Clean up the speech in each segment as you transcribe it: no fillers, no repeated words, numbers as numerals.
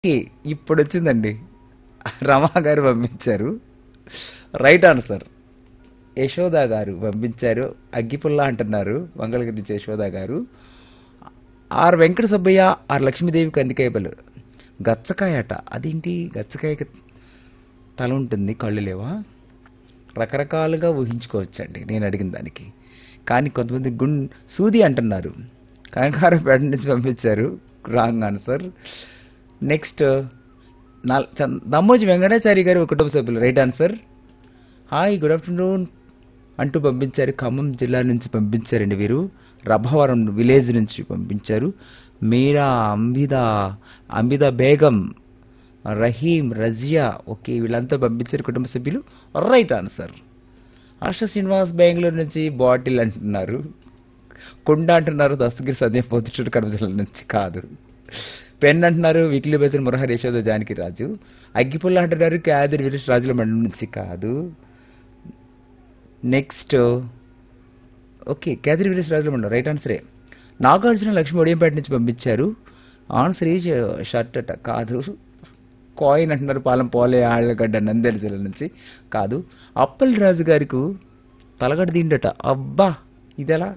Okay. ఇప్పుడొచ్చిందండి. రమా గారు పంపించారు. Right answer. Yashoda గారు పంపించారు. అగ్గిపుల్ల అంటున్నారు. మంగళగిరి నుంచి యశోద గారు. Are Venkata Subbaiah, are Lakshmidevi Kandikayapalli. గచ్చకాయట. అదేంటి గచ్చకాయకి తల ఉంటుంది, కళ్ళు లేవా? రకరకాలుగా ఊహించుకోవచ్చండి నేను అడిగిన దానికి. కానీ కొంతమంది సూది అంటున్నారు. కనకారపేట నుంచి పంపించారు. Wrong answer. Next Dammoji Venkatachari గారు కుటుంబ సభ్యులు. Right answer. Hi good afternoon అంటూ పంపించారు. ఖమ్మం జిల్లా నుంచి పంపించారండి వీరు. రభవరం విలేజ్ నుంచి పంపించారు. మీరా అంబిదా బేగం, రహీం, రజియా. ఓకే, వీళ్ళంతా పంపించారు కుటుంబ సభ్యులు. Right answer. ఆశా శ్రీనివాస్ బెంగళూరు నుంచి బాటిల్ అంటున్నారు. కుండ అంటున్నారు. దస్తగిరి సద్యం పొద్దుటూరు కడప జిల్లా నుంచి కాదు. పెన్ అంటున్నారు. వీక్లీ బేసిన మురహరి యశోద జానకి రాజు. అగ్గిపుల్ల అంటున్నారు. క్యాదిరి వీరేష్ రాజుల మండలం నుంచి కాదు. నెక్స్ట్ ఓకే, క్యాదిరి వీరేష్ రాజుల మండలం రైట్ ఆన్సరే. నాగార్జున లక్ష్మి ఒడియంపేట నుంచి పంపించారు. ఆన్సర్ ఈజ్ షర్ట్ అట కాదు. కాయిన్ అంటున్నారు. పాలెం పోలే ఆళ్ళగడ్డ నంద్యాల జిల్లా నుంచి కాదు. అప్పల్ రాజు గారికి తలగడ దిండట. అబ్బా ఇదెలా?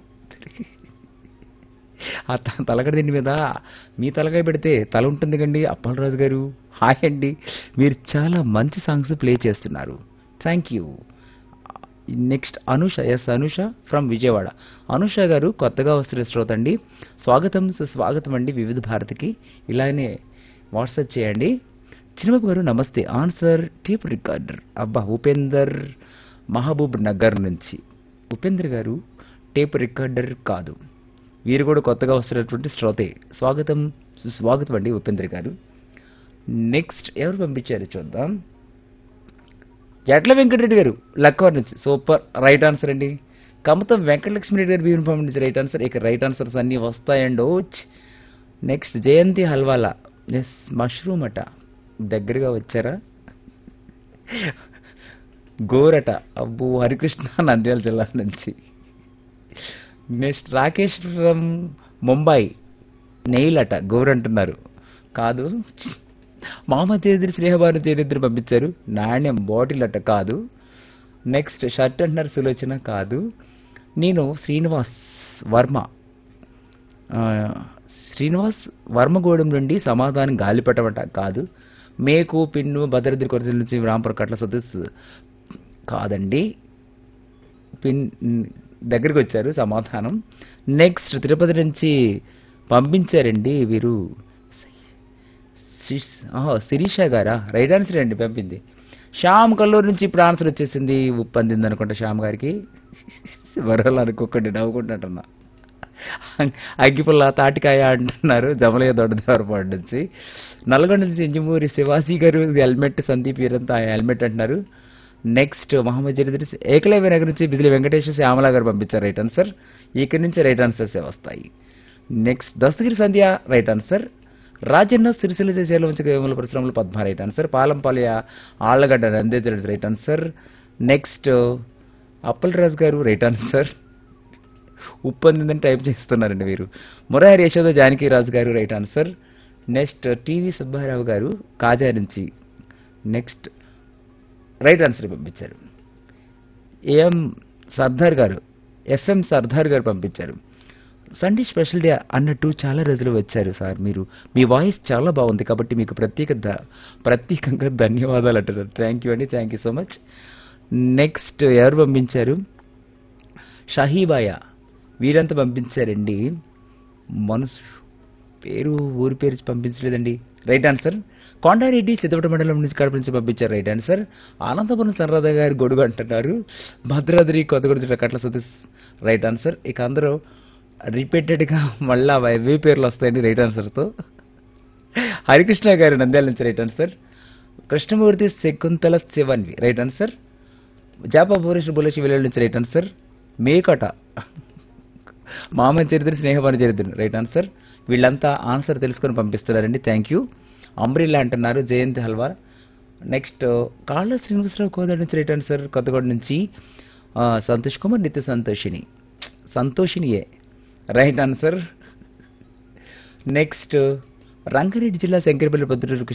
ఆ తలగడ దిండి మీద మీ తలకాయ పెడితే తల ఉంటుంది కండి. అప్పలరాజు గారు హాయ్ అండి. మీరు చాలా మంచి సాంగ్స్ ప్లే చేస్తున్నారు. Thank you. Next Anusha. Yes Anusha from Vijayawada. Anusha గారు కొత్తగా వస్తున్న శ్రోత అండి. స్వాగతం సుస్వాగతం అండి వివిధ భారతికి. ఇలానే వాట్సాప్ చేయండి. చిన్నబాబు గారు నమస్తే. Answer tape recorder. అబ్బా ఉపేందర్ మహబూబ్ నగర్ నుంచి. ఉపేందర్ గారు టేప్ రికార్డర్ కాదు. వీరు కూడా కొత్తగా వస్తున్నటువంటి శ్రోతే. స్వాగతం సుస్వాగతం అండి ఉపేంద్ర గారు. నెక్స్ట్ ఎవరు పంపించారు చూద్దాం. జట్ల వెంకటరెడ్డి గారు లక్కవర్ నుంచి. సూపర్ రైట్ ఆన్సర్ అండి. కమతం వెంకటలక్ష్మిరెడ్డి గారు భీముని పంపించి రైట్ ఆన్సర్. ఇక రైట్ ఆన్సర్స్ అన్నీ వస్తాయండి. నెక్స్ట్ జయంతి హల్వాలా. ఎస్ మష్రూమ్ అట. దగ్గరగా వచ్చారా? గోరట. అబ్బో హరికృష్ణ నంద్యాల జిల్లా నుంచి. Next Rakesh from Mumbai. Nail అట గోర్ అంటున్నారు. కాదు. మామ తేదిరి స్నేహభాను తేదిద్దరు పంపించారు. నాణ్యం బాటిల్ అట కాదు. నెక్స్ట్ షర్ట్ అంటున్నారు. సులోచన కాదు. నేను శ్రీనివాస్ వర్మ, శ్రీనివాస్ వర్మగూడెం నుండి సమాధానం గాలిపటమట కాదు. మేకు పిన్ను భద్రాద్రి కొరత నుంచి రాంపుర కట్ల సదస్సు కాదండి. దగ్గరికి వచ్చారు సమాధానం. నెక్స్ట్ తిరుపతి నుంచి పంపించారండి వీరు. శిరీష గారా? రైట్ ఆన్సర్ అండి పంపింది. శ్యామ్ కల్లూరు నుంచి ఇప్పుడు ఆన్సర్ వచ్చేసింది. ఉప్పు అందింది అనుకుంటా శ్యామ్ గారికి. వరలు అనుకోకండి, నవ్వుకుంటున్నా. అగ్గిపుల్ల తాటికాయ అంటున్నారు. జమలయ్య దొడ్డదేవరపాడు నుంచి. నల్గొండ నుంచి ఇంజమూరి శివాజీ గారు హెల్మెట్. సందీప్ వీరంతా హెల్మెట్ అంటున్నారు. నెక్స్ట్ మహమ్మద్ జరీద్ ఏకలవ్య నగర్ నుంచి బిజిలి వెంకటేశ్వర శ్యామల గారు పంపించారు రైట్ ఆన్సర్. ఇక్కడి నుంచి రైట్ ఆన్సర్స్ వస్తాయి. నెక్స్ట్ దస్తగిరి సంధ్య రైట్ ఆన్సర్. రాజన్న సిరిసిల్ల చేసేల నుంచి వేముల పరిశ్రమలు Padma right answer. పాలంపాలయ Allagadda నందేత్ right answer. Next Appalaraju గారు రైట్ ఆన్సర్. ఉప్పందిందని టైప్ చేస్తున్నారండి వీరు. మురహరి యశోద జానకి రాజు గారు right answer. Next TV Subbarao గారు కాజా నుంచి. నెక్స్ట్ రైట్ ఆన్సర్ పంపించారు. ఏఎం సర్దార్ గారు, ఎఫ్ఎం సర్దార్ గారు పంపించారు. సండే స్పెషల్ డే అన్నట్టు చాలా రోజులు వచ్చారు సార్ మీరు. మీ వాయిస్ చాలా బాగుంది కాబట్టి మీకు ప్రత్యేకంగా ధన్యవాదాలు అంటున్నారు. థ్యాంక్ యూ అండి. Thank you so much. Next ఎవరు పంపించారు? షహీబాయ వీరంతా పంపించారండి. మనసు పేరు ఊరి పేరు పంపించలేదండి. Right answer. కొండారెడ్డి సిద్ధపట మండలం నుంచి కడప నుంచి పంపించారు రైట్ ఆన్సర్. అనంతపురం సన్రాధ గారు గొడుగు అంటున్నారు. భద్రాద్రి కొత్తగూడ జిల్లా కట్ల సతీష్ రైట్ ఆన్సర్. ఇక అందరూ రిపీటెడ్గా మళ్ళా వే పేర్లు వస్తాయండి రైట్ ఆన్సర్తో. హరికృష్ణ గారు నంద్యాల నుంచి right answer. Krishnamurthy Shakuntala Shivanvi right answer. జాపా Bhubaneswar బులసి village నుంచి రైట్ ఆన్సర్. మేకట మామ చరిత్ర స్నేహవాణి చరిత్ర రైట్ ఆన్సర్. వీళ్ళంతా ఆన్సర్ తెలుసుకొని పంపిస్తున్నారండి. Thank you. అంబ్రిల్లా అంటున్నారు. జయంతి హల్వా. నెక్స్ట్ కాళ్ళ శ్రీనివాసరావు కోదాడ నుంచి రైట్ ఆన్సర్. కొత్తగూడ నుంచి సంతోష్ కుమార్ నిత్య సంతోషినియే రైట్ ఆన్సర్. నెక్స్ట్ రంగారెడ్డి జిల్లా శంకరపల్లి పొద్దుటూరు